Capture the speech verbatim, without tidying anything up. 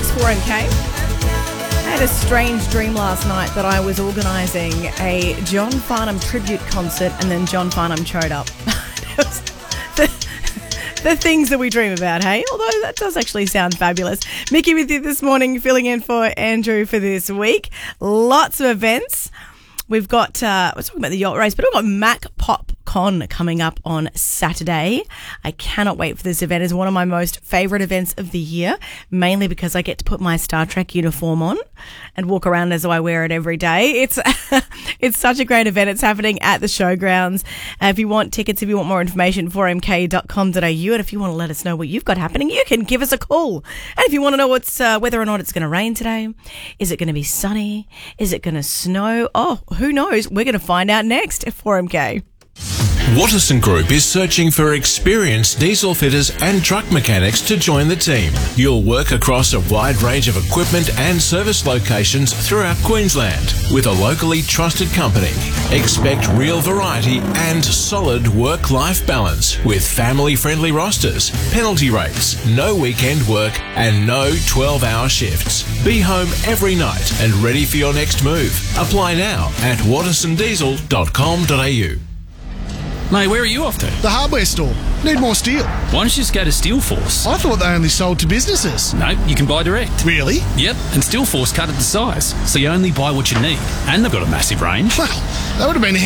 Thanks, four M K. I had a strange dream last night that I was organising a John Farnham tribute concert and then John Farnham showed up. It was the, the things that we dream about, hey? Although that does actually sound fabulous. Mickey with you this morning, filling in for Andrew for this week. Lots of events. We've got, uh, we're talking about the yacht race, but we've got Mac Pop Con coming up on Saturday. I cannot wait for this event. It's one of my most favourite events of the year, mainly because I get to put my Star Trek uniform on and walk around as though I wear it every day. It's it's such a great event. It's happening at the showgrounds. Uh, if you want tickets, if you want more information, four m k dot com dot a u, and if you want to let us know what you've got happening, you can give us a call. And if you want to know what's uh, whether or not it's going to rain today, is it going to be sunny? Is it going to snow? Oh, who knows? We're going to find out next at four M K. Watterson Group is searching for experienced diesel fitters and truck mechanics to join the team. You'll work across a wide range of equipment and service locations throughout Queensland with a locally trusted company. Expect real variety and solid work-life balance with family-friendly rosters, penalty rates, no weekend work and no twelve-hour shifts. Be home every night and ready for your next move. Apply now at watterson diesel dot com dot a u. Mate, where are you off to? The hardware store. Need more steel. Why don't you just go to Steelforce? I thought they only sold to businesses. No, you can buy direct. Really? Yep, and Steelforce cut it to size, so you only buy what you need. And they've got a massive range. Well, that would have been